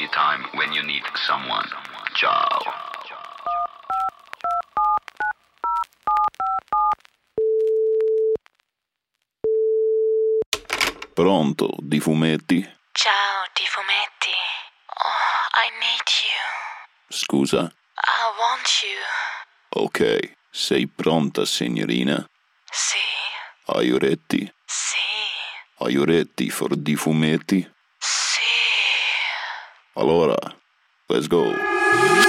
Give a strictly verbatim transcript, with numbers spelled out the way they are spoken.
time when you need someone. Ciao. Pronto, di fumetti? Ciao, di fumetti. Oh, I need you. Scusa? I want you. Ok, sei pronta, signorina? Sì. Are you ready? Sì. Are you ready for di fumetti? Sì. Allora, let's go.